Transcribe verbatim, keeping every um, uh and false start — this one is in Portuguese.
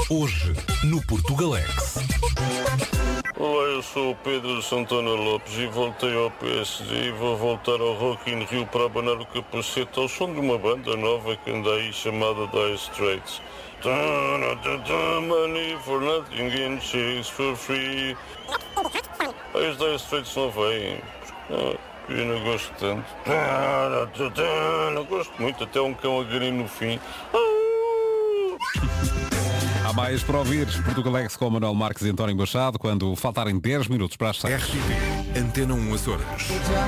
Hoje, no Portugalex. Olá, eu sou o Pedro Santana Lopes e voltei ao P S D e vou voltar ao Rock in Rio para abanar o capacete ao som de uma banda nova que anda aí chamada Dire Straits. Money for nothing and chicks for free. Aí os Dire Straits não vêm. Eu não gosto tanto. Não gosto muito, até um cão a garir no fim. Há mais para ouvir. Portugalex com Manuel Marques e António Machado quando faltarem dez minutos para as seis. R T P, Antena um Açores.